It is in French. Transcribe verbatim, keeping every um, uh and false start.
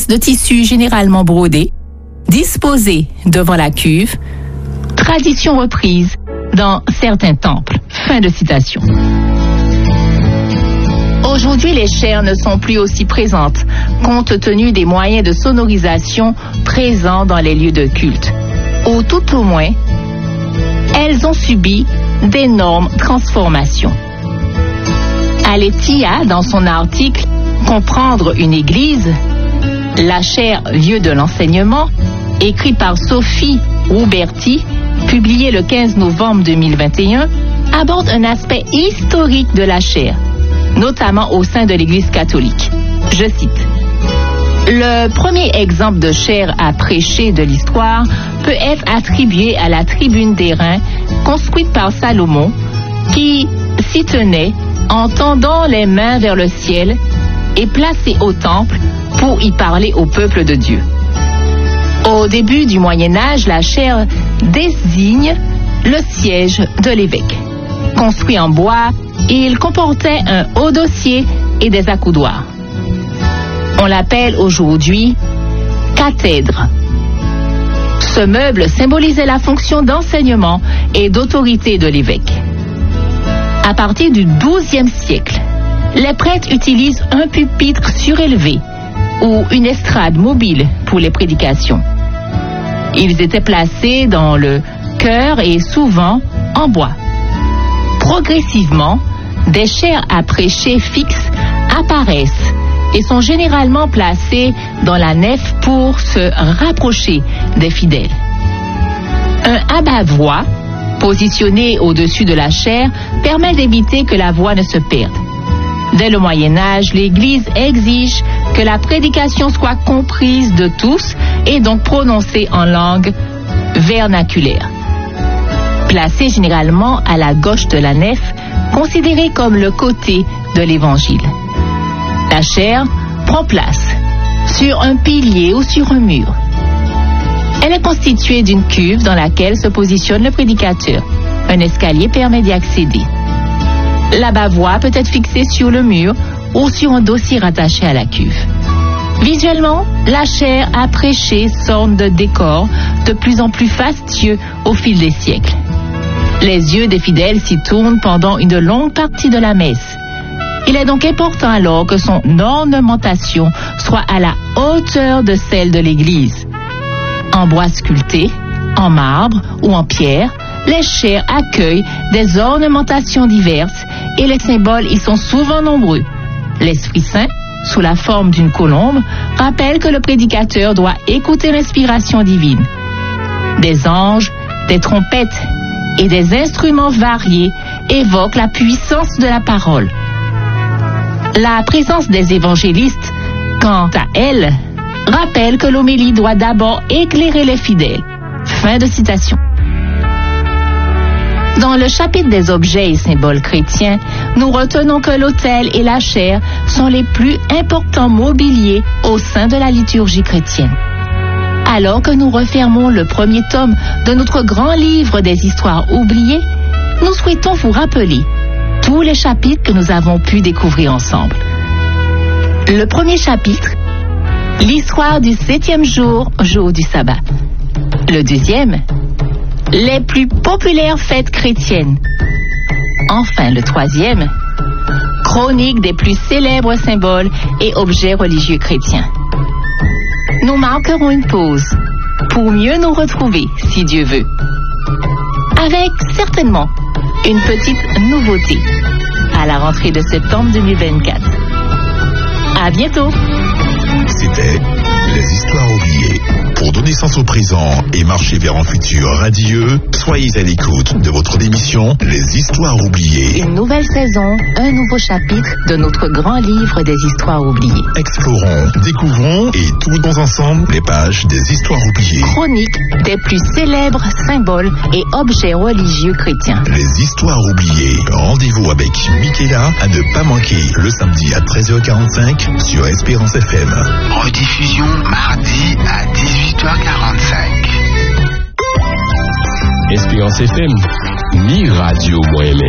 pièces de tissu généralement brodées, disposées devant la cuve, tradition reprise dans certains temples. Fin de citation. Aujourd'hui, les chairs ne sont plus aussi présentes, compte tenu des moyens de sonorisation présents dans les lieux de culte. Ou tout au moins, elles ont subi d'énormes transformations. Aletia, dans son article « Comprendre une église », la chaire lieu de l'enseignement, écrit par Sophie Rouberti, publié le quinze novembre deux mille vingt et un, aborde un aspect historique de la chaire, notamment au sein de l'Église catholique. Je cite. Le premier exemple de chaire à prêcher de l'histoire peut être attribué à la tribune d'airain construite par Salomon, qui s'y tenait en tendant les mains vers le ciel et placé au temple pour y parler au peuple de Dieu. Au début du Moyen Âge, la chaire désigne le siège de l'évêque. Construit en bois, il comportait un haut dossier et des accoudoirs. On l'appelle aujourd'hui cathèdre. Ce meuble symbolisait la fonction d'enseignement et d'autorité de l'évêque. À partir du douzième siècle, les prêtres utilisent un pupitre surélevé ou une estrade mobile pour les prédications. Ils étaient placés dans le chœur et souvent en bois. Progressivement, des chaires à prêcher fixes apparaissent et sont généralement placées dans la nef pour se rapprocher des fidèles. Un abat-voix, positionné au-dessus de la chaire, permet d'éviter que la voix ne se perde. Dès le Moyen Âge, l'Église exige que la prédication soit comprise de tous et donc prononcée en langue vernaculaire. Placée généralement à la gauche de la nef, considérée comme le côté de l'Évangile. La chaire prend place sur un pilier ou sur un mur. Elle est constituée d'une cuve dans laquelle se positionne le prédicateur. Un escalier permet d'y accéder. La bavoie peut être fixée sur le mur ou sur un dossier rattaché à la cuve. Visuellement, la chaire à prêcher s'orne de décors de plus en plus fastueux au fil des siècles. Les yeux des fidèles s'y tournent pendant une longue partie de la messe. Il est donc important alors que son ornementation soit à la hauteur de celle de l'église. En bois sculpté, en marbre ou en pierre, les chaires accueillent des ornementations diverses et les symboles y sont souvent nombreux. L'Esprit Saint, sous la forme d'une colombe, rappelle que le prédicateur doit écouter l'inspiration divine. Des anges, des trompettes et des instruments variés évoquent la puissance de la parole. La présence des évangélistes, quant à elle, rappelle que l'homélie doit d'abord éclairer les fidèles. Fin de citation. Dans le chapitre des objets et symboles chrétiens, nous retenons que l'autel et la chaire sont les plus importants mobiliers au sein de la liturgie chrétienne. Alors que nous refermons le premier tome de notre grand livre des histoires oubliées, nous souhaitons vous rappeler tous les chapitres que nous avons pu découvrir ensemble. Le premier chapitre, l'histoire du septième jour, jour du sabbat. Le deuxième, les plus populaires fêtes chrétiennes. Enfin, le troisième, chronique des plus célèbres symboles et objets religieux chrétiens. Nous marquerons une pause pour mieux nous retrouver, si Dieu veut. Avec certainement une petite nouveauté à la rentrée de septembre deux mille vingt-quatre. À bientôt. C'était Les Histoires oubliées. Pour donner sens au présent et marcher vers un futur radieux, soyez à l'écoute de votre émission Les Histoires oubliées. Une nouvelle saison, un nouveau chapitre de notre grand livre des histoires oubliées. Explorons, découvrons et tournons ensemble les pages des histoires oubliées. Chronique des plus célèbres symboles et objets religieux chrétiens. Les Histoires oubliées. Rendez-vous avec Michaela à ne pas manquer le samedi à treize heures quarante-cinq sur Espérance F M. Rediffusion mardi à dix-huit heures quarante-cinq. Espérance F M, mi radio moyen.